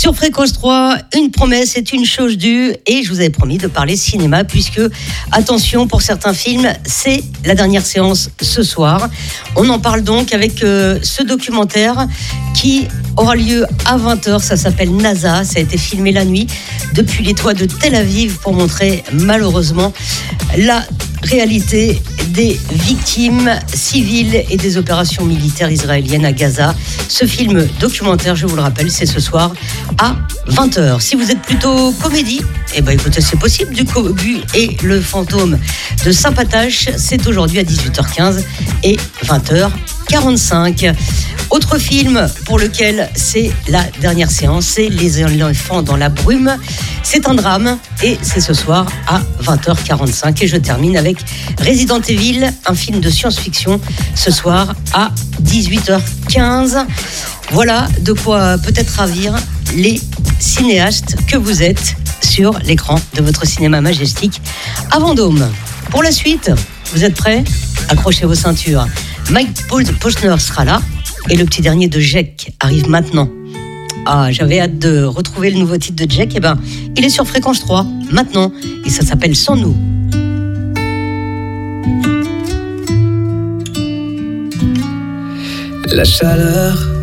Sur Fréquence 3, une promesse est une chose due et je vous avais promis de parler cinéma puisque, attention, pour certains films, c'est la dernière séance ce soir. On en parle donc avec ce documentaire qui aura lieu à 20h, ça s'appelle NASA, ça a été filmé la nuit depuis les toits de Tel Aviv pour montrer malheureusement la réalité des victimes civiles et des opérations militaires israéliennes à Gaza. Ce film documentaire, je vous le rappelle, c'est ce soir à 20h. Si vous êtes plutôt comédie, eh ben écoutez, c'est possible. Du Cobu et le fantôme de Saint-Patache, c'est aujourd'hui à 18h15 et 20h45. Autre film pour lequel c'est la dernière séance, c'est Les éléphants dans la brume. C'est un drame et c'est ce soir à 20h45. Et je termine avec Resident Evil, un film de science-fiction, ce soir à 18h15. Voilà de quoi peut-être ravir les cinéastes que vous êtes sur l'écran de votre cinéma majestique à Vendôme. Pour la suite, vous êtes prêts ? Accrochez vos ceintures. Mike Posner sera là. Et le petit dernier de Jack arrive maintenant. Ah, j'avais hâte de retrouver le nouveau titre de Jack. Eh ben, il est sur Fréquence 3, maintenant. Et ça s'appelle Sans nous. La chaleur